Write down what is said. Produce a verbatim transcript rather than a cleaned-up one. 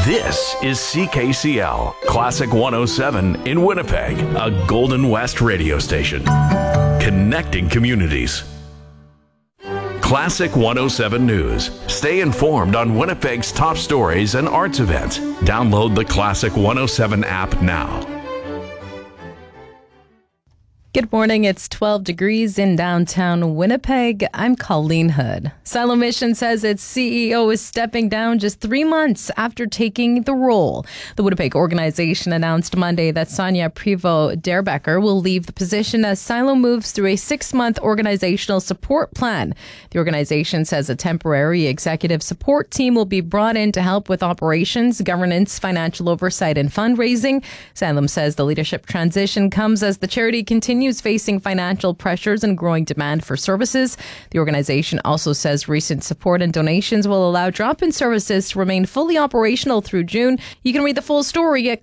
This is C K C L, Classic one oh seven in Winnipeg, a Golden West radio station. Connecting communities. Classic one oh seven News. Stay informed on Winnipeg's top stories and arts events. Download the Classic one oh seven app now. Good morning. It's twelve degrees in downtown Winnipeg. I'm Colleen Hood. Silo Mission says its C E O is stepping down just three months after taking the role. The Winnipeg organization announced Monday that Sonia Prevost-Derbecker will leave the position as Silo moves through a six-month organizational support plan. The organization says a temporary executive support team will be brought in to help with operations, governance, financial oversight, and fundraising. Salem says the leadership transition comes as the charity continues facing financial pressures and growing demand for services. The organization also says recent support and donations will allow drop-in services to remain fully operational through June. You can read the full story at